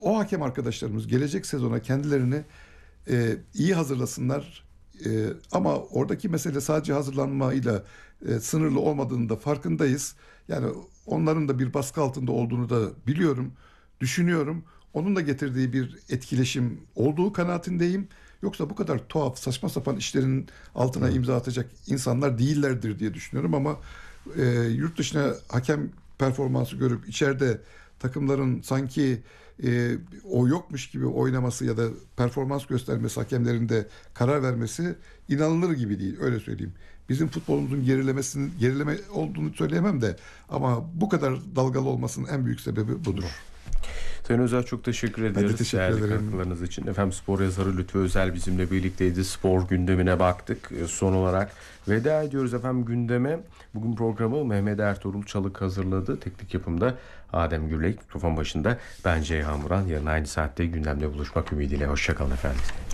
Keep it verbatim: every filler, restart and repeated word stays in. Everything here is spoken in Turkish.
o hakem arkadaşlarımız gelecek sezona kendilerini e, iyi hazırlasınlar. E, ama oradaki mesele sadece hazırlanmayla e, sınırlı olmadığını da farkındayız. Yani onların da bir baskı altında olduğunu da biliyorum, düşünüyorum. Onun da getirdiği bir etkileşim olduğu kanaatindeyim. Yoksa bu kadar tuhaf, saçma sapan işlerin altına Evet. imza atacak insanlar değillerdir diye düşünüyorum. Ama e, yurt dışına hakem performansı görüp içeride takımların sanki e, o yokmuş gibi oynaması ya da performans göstermesi, hakemlerin de karar vermesi inanılır gibi değil, öyle söyleyeyim. Bizim futbolumuzun gerilemesinin gerileme olduğunu söyleyemem de ama bu kadar dalgalı olmasının en büyük sebebi budur. Sayın Özer, çok teşekkür Ben de ediyoruz teşekkür değerli ederim. katkılarınız için. Efendim, spor yazarı Lütfü Özel bizimle birlikteydi. Spor gündemine baktık. E, Son olarak veda ediyoruz efendim gündeme. Bugün programı Mehmet Ertuğrul Çalık hazırladı. Teknik yapımda Adem Gürlek, mikrofon başında ben Ceyhan Muran. Yarın aynı saatte gündemde buluşmak ümidiyle. Hoşçakalın efendim.